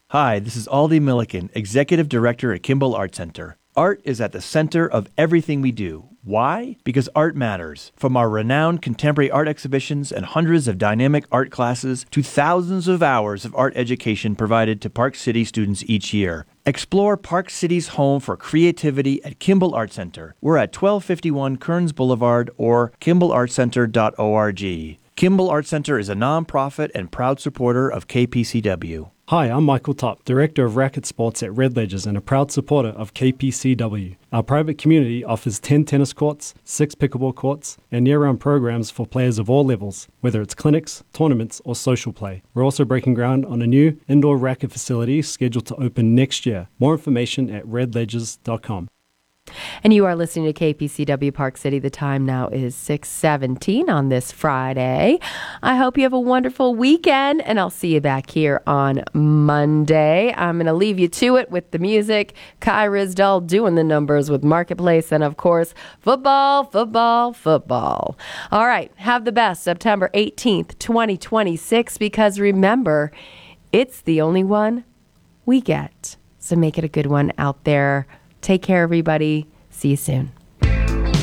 Hi, this is Aldi Milliken, Executive Director at Kimball Art Center. Art is at the center of everything we do. Why? Because art matters. From our renowned contemporary art exhibitions and hundreds of dynamic art classes to thousands of hours of art education provided to Park City students each year. Explore Park City's home for creativity at Kimball Art Center. We're at 1251 Kearns Boulevard or kimballartcenter.org. Kimball Art Center is a nonprofit and proud supporter of KPCW. Hi, I'm Michael Topp, Director of Racket Sports at Red Ledgers and a proud supporter of KPCW. Our private community offers 10 tennis courts, 6 pickleball courts, and year-round programs for players of all levels, whether it's clinics, tournaments, or social play. We're also breaking ground on a new indoor racket facility scheduled to open next year. More information at redledgers.com. And you are listening to KPCW Park City. The time now is 6:17 on this Friday. I hope you have a wonderful weekend, and I'll see you back here on Monday. I'm going to leave you to it with the music. Kai Rizdal doing the numbers with Marketplace, and of course, football, football, football. All right, have the best September 18th, 2026, because remember, it's the only one we get. So make it a good one out there. Take care, everybody. See you soon.